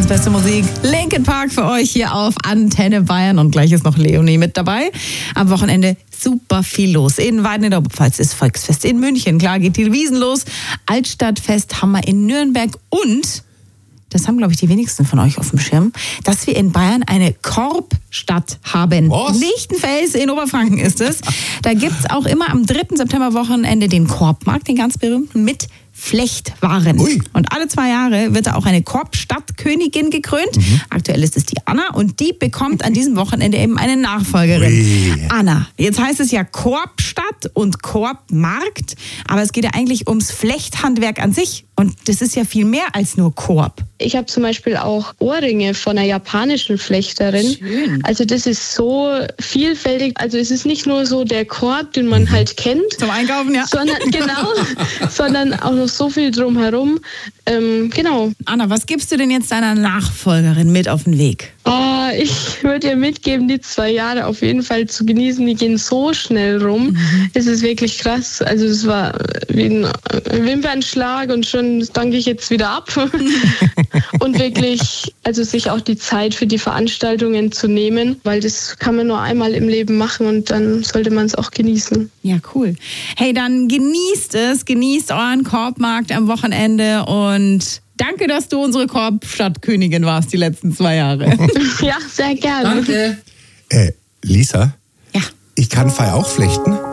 Bayerns beste Musik. Linkin Park für euch hier auf Antenne Bayern. Und gleich ist noch Leonie mit dabei. Am Wochenende super viel los. In Weiden in der Oberpfalz ist Volksfest. In München, klar, geht die Wiesn los. Altstadtfest haben wir in Nürnberg. Und, das haben, glaube ich, die wenigsten von euch auf dem Schirm, dass wir in Bayern eine Korbstadt haben. Was? Lichtenfels in Oberfranken ist es. Da gibt es auch immer am 3. September-Wochenende den Korbmarkt, den ganz berühmten, mit Flechtwaren. Ui. Und alle 2 Jahre wird da auch eine Korbstadtkönigin gekrönt. Aktuell ist es die Anna und die bekommt an diesem Wochenende eben eine Nachfolgerin. Ui. Anna, jetzt heißt es ja Korbstadt und Korbmarkt, aber es geht ja eigentlich ums Flechthandwerk an sich und das ist ja viel mehr als nur Korb. Ich habe zum Beispiel auch Ohrringe von einer japanischen Flechterin. Schön. Also das ist so vielfältig. Also es ist nicht nur so der Korb, den man halt kennt, Zum Einkaufen, ja. sondern auch noch so viel drumherum. Genau. Anna, was gibst du denn jetzt deiner Nachfolgerin mit auf den Weg? Ich würde ihr mitgeben, die 2 Jahre auf jeden Fall zu genießen. Die gehen so schnell rum. Es ist wirklich krass. Also es war wie ein Wimpernschlag und schon danke ich jetzt wieder ab. Und wirklich, also sich auch die Zeit für die Veranstaltungen zu nehmen, weil das kann man nur einmal im Leben machen und dann sollte man es auch genießen. Ja, cool. Hey, dann genießt es, genießt euren Korbmarkt am Wochenende und danke, dass du unsere Korbstadtkönigin warst die letzten 2 Jahre. Ja, sehr gerne. Danke. Lisa? Ja. Ich kann Fall auch flechten.